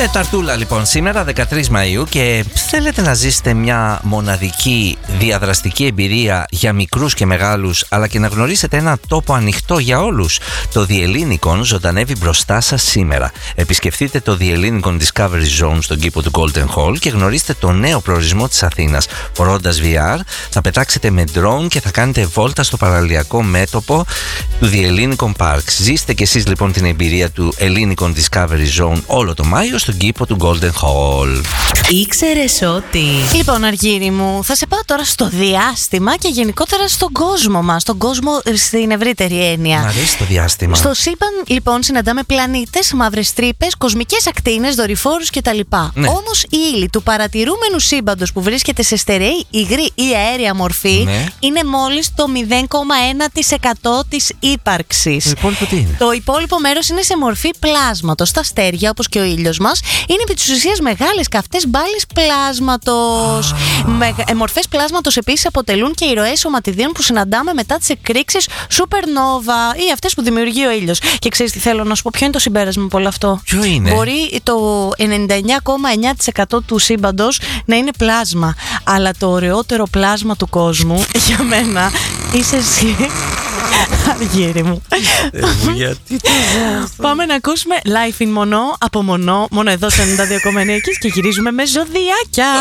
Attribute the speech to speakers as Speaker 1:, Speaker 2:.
Speaker 1: Τεταρτούλα λοιπόν σήμερα 13 Μαΐου και θέλετε να ζήσετε μια μοναδική διαδραστική εμπειρία για μικρούς και μεγάλους, αλλά και να γνωρίσετε ένα τόπο ανοιχτό για όλους. Το The Ellinikon ζωντανεύει μπροστά σας σήμερα. Επισκεφτείτε το The Ellinikon Discovery Zone στον κήπο του Golden Hall και γνωρίστε το νέο προορισμό της Αθήνας. Φορώντας VR θα πετάξετε με drone και θα κάνετε βόλτα στο παραλιακό μέτωπο του The Ellinikon Parks. Ζήστε κι εσείς λοιπόν την εμπειρία του Ellinikon Discovery Zone όλο το Μάιο στον κήπο του Golden Hall.
Speaker 2: Ήξερες ότι... Λοιπόν, Αργύρι μου, θα σε πάω τώρα στο διάστημα και γενικότερα στον κόσμο μας. Στον κόσμο στην ευρύτερη έννοια.
Speaker 1: Μ' αρέσει το διάστημα.
Speaker 2: Στο σύμπαν, λοιπόν, συναντάμε πλανήτες, μαύρες τρύπες, κοσμικές ακτίνες, δορυφόρους κτλ.
Speaker 1: Ναι.
Speaker 2: Όμως η ύλη του παρατηρούμενου σύμπαντος που βρίσκεται σε στερεή, υγρή ή αέρια μορφή,
Speaker 1: ναι, είναι
Speaker 2: μόλις το 0,1% της ύπαρξης.
Speaker 1: Το υπόλοιπο τι είναι?
Speaker 2: Το υπόλοιπο μέρος είναι σε μορφή πλάσματος. Τα αστέρια, όπως και ο ήλιος μας, είναι επί της ουσίας μεγάλες καυτές μπάλες πλάσματος. Μορφές πλάσματος επίσης αποτελούν και οι ροές σωματιδίων που συναντάμε μετά τις εκρήξεις supernova ή αυτές που δημιουργεί ο ήλιος. Και ξέρεις τι θέλω να σου πω, ποιο είναι το συμπέρασμα από όλο αυτό?
Speaker 1: Ποιο είναι?
Speaker 2: Μπορεί το 99,9% του σύμπαντος να είναι πλάσμα, αλλά το ωραιότερο πλάσμα του κόσμου για μένα είσαι εσύ. Αργύρι μου.
Speaker 1: Γιατί το
Speaker 2: Πάμε να ακούσουμε Life in Mono από Mono, μόνο εδώ σε 92,9 και γυρίζουμε με ζωδιάκια.